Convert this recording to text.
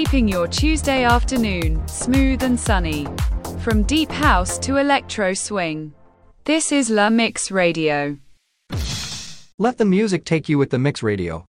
keeping your Tuesday afternoon smooth and sunny. From deep house to electro swing. This is La Mix Radio. Let the music take you with the Mix Radio.